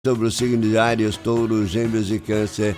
Sobre os signos de Áries, Touro, Gêmeos e Câncer.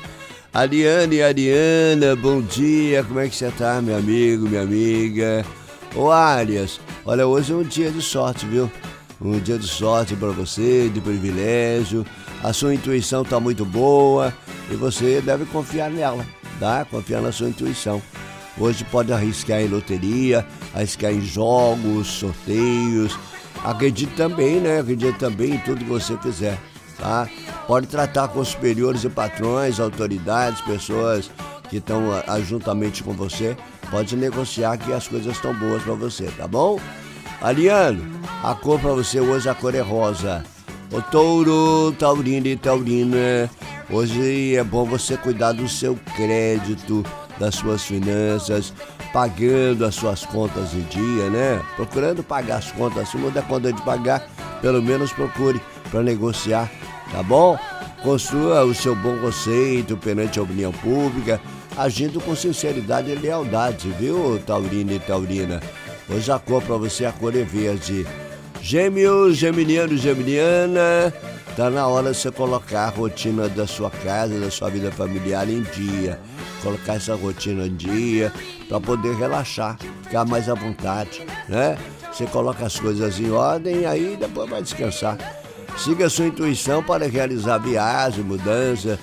Ariana, bom dia, como é que você tá, meu amigo, minha amiga? Ô Áries, olha, hoje é um dia de sorte, viu? Um dia de sorte para você, de privilégio. A sua intuição tá muito boa e você deve confiar nela, tá? Confiar na sua intuição. Hoje pode arriscar em loteria, arriscar em jogos, sorteios. Acredite também, né? Acredite também em tudo que você fizer. Tá? Pode tratar com superiores e patrões, autoridades, pessoas que estão juntamente com você. Pode negociar que as coisas estão boas para você, tá bom? Ariano, a cor para você hoje, a cor é rosa. O Touro, Taurino e Taurina, hoje é bom você cuidar do seu crédito, das suas finanças, pagando as suas contas em dia, né? Procurando pagar as contas, se não der conta de pagar, pelo menos procure para negociar, tá bom? Construa o seu bom conceito perante a opinião pública, agindo com sinceridade e lealdade, viu, Taurino e Taurina? Hoje a cor para você, a cor é verde. Gêmeos, geminiano, geminiana, tá na hora de você colocar a rotina da sua casa, da sua vida familiar em dia. Colocar essa rotina em dia para poder relaxar, ficar mais à vontade, né? Você coloca as coisas em ordem e aí depois vai descansar. Siga a sua intuição para realizar viagem, mudança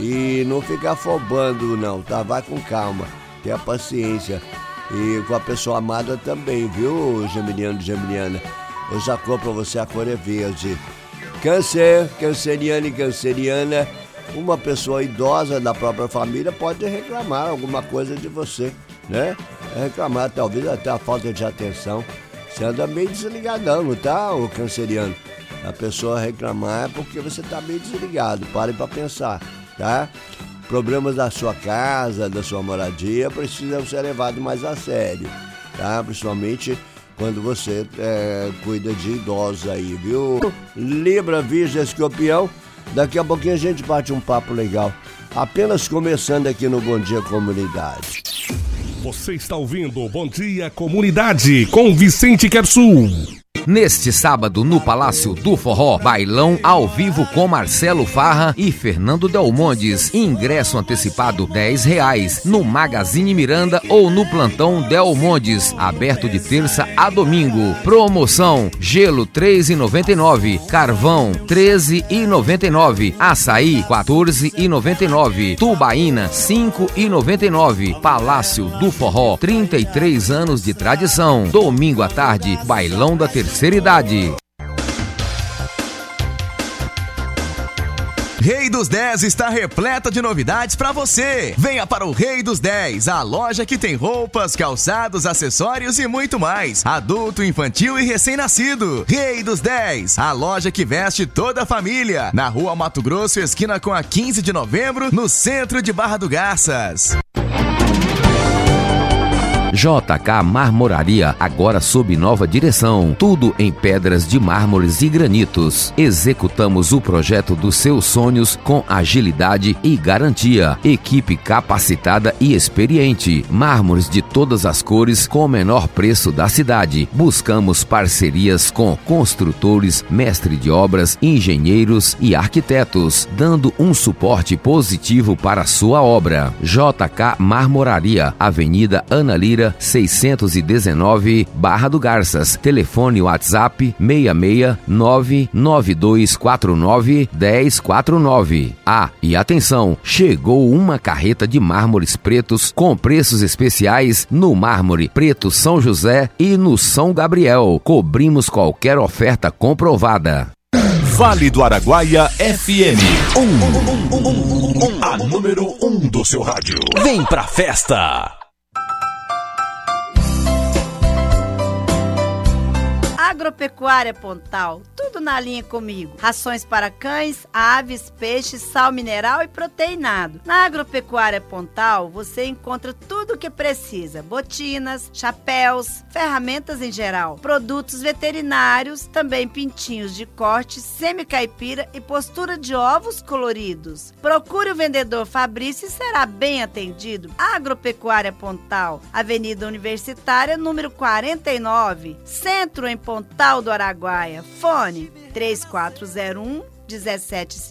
e não ficar afobando não, tá? Vai com calma, tenha paciência. E com a pessoa amada também, viu, geminiano, geminiana? Hoje a cor para você, a cor é verde. Câncer, canceriano e canceriana, uma pessoa idosa da própria família pode reclamar alguma coisa de você, né? Reclamar talvez até a falta de atenção. Você anda meio desligadão, não tá, ô canceriano? A pessoa reclamar porque você tá meio desligado, pare para pensar, tá? Problemas da sua casa, da sua moradia precisam ser levados mais a sério, tá? Principalmente quando você cuida de idosos aí, viu? Libra, Virgem, Escorpião, daqui a pouquinho a gente bate um papo legal. Apenas começando aqui no Bom Dia Comunidade. Você está ouvindo Bom Dia Comunidade com Vicente Quersul. Neste sábado, no Palácio do Forró, bailão ao vivo com Marcelo Farra e Fernando Delmondes. Ingresso antecipado R$10 no Magazine Miranda ou no Plantão Delmondes. Aberto de terça a domingo. Promoção: gelo R$3,99, carvão R$13,99, açaí R$14,99, tubaína R$5,99. Palácio do Forró, 33 anos de tradição. Domingo à tarde, bailão da terceira idade. Rei dos 10 está repleta de novidades para você. Venha para o Rei dos 10, a loja que tem roupas, calçados, acessórios e muito mais. Adulto, infantil e recém-nascido. Rei dos 10, a loja que veste toda a família. Na Rua Mato Grosso, esquina com a 15 de novembro, no centro de Barra do Garças. JK Marmoraria, agora sob nova direção. Tudo em pedras de mármores e granitos. Executamos o projeto dos seus sonhos com agilidade e garantia. Equipe capacitada e experiente. Mármores de todas as cores com o menor preço da cidade. Buscamos parcerias com construtores, mestre de obras, engenheiros e arquitetos, dando um suporte positivo para a sua obra. JK Marmoraria, Avenida Ana Lira, 619, Barra do Garças. Telefone WhatsApp 66992491049. Ah, e atenção, chegou uma carreta de mármores pretos com preços especiais no Mármore Preto São José e no São Gabriel. Cobrimos qualquer oferta comprovada. Vale do Araguaia FM, a número 1 do seu rádio. Vem pra festa! Agropecuária Pontal, tudo na linha comigo. Rações para cães, aves, peixes, sal mineral e proteinado. Na Agropecuária Pontal, você encontra tudo o que precisa. Botinas, chapéus, ferramentas em geral, produtos veterinários, também pintinhos de corte, semi-caipira e postura de ovos coloridos. Procure o vendedor Fabrício e será bem atendido. Agropecuária Pontal, Avenida Universitária, número 49, Centro em Pontal do Araguaia. Fone 3401 17